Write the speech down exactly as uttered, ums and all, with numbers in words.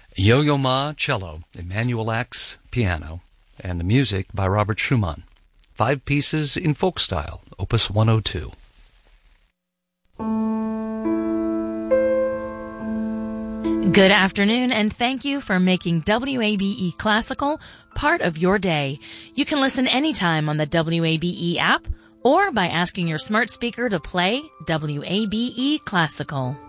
Yo-Yo Ma, cello, Emanuel Axe, piano, and the music by Robert Schumann. Five pieces in folk style, Opus one oh two. Good afternoon, and thank you for making W A B E Classical part of your day. You can listen anytime on the W A B E app or by asking your smart speaker to play W A B E Classical.